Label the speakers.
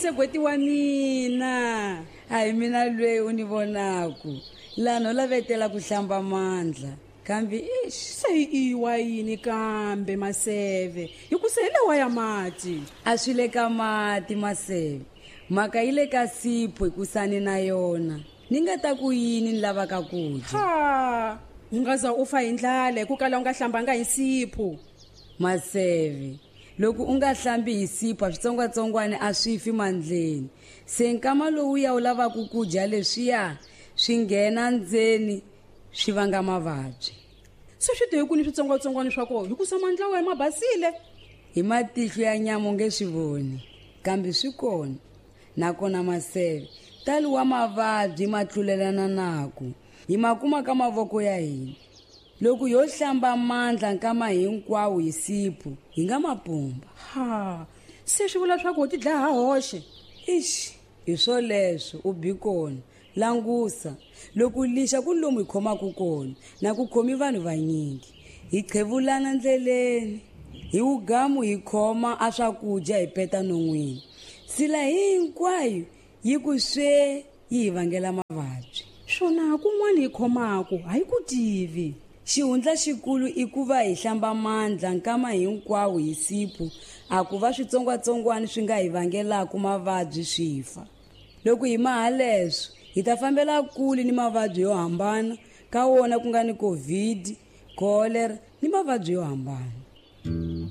Speaker 1: segweti wa mina.
Speaker 2: A hi mina lweyi u ni vonaku laha no lavetela ku hlamba mandla kambe
Speaker 1: Se iwa yini kambe Maseve hi ku sele wa ya mati.
Speaker 2: a swi le ka mati Maseve mhaka yi le ka sipho hi kusani na yona ni nga ta ku yini ni lavaka ku dya.
Speaker 1: Ha u nga za u fa hi ndlala ku kala u nga hlambanga hi sipho.
Speaker 2: Maseve loko u nga hlambi hi sipho a switsongwatsongwana a swi fi mandleni se nkama lowu ya wu lavaka ku dya leswiya swi nghena ndzeni swi vanga mavabyi.
Speaker 1: Se swi te ku ni switsongwatsongwana swa kona hi ku sa mandla wa ma basile.
Speaker 2: Hi matihlo ya nyama u nge swi voni kambe swi kona nakona Maseve tali wa mavabyi ma tlulelana naku hi makuma ka mavoko ya hina loko yo hlamba mandla nkama hinkwawo hi sipho hi nga mapumba.
Speaker 1: Ha se swi vula swa ku ti dlaya hoxe.
Speaker 2: Hi swoleswo u bi kona langusa loko lixa ku lomu hi khomaku kona na ku khomi vanhu vanyingi hi qhevulana ndleleni hi ugamu hi khoma a swakudya hi peta non'wini sila hinkwayo yi ku swe yi hi vangela mavabyi.
Speaker 1: Swona kun'wana hi khomaku hayi ku tivi.
Speaker 2: Xihundla xikulu i ku va hi hlamba mandla nkama hinkwawo hi sipho a ku va switsongwatsongwana swi nga hi vangelaku mavabyi swi fa. Loko hi maha leswo hi ta fambela kule ni mavabyi yo hambana ka wona ku nga ni COVID, cholera ni mavabyi yo hambana.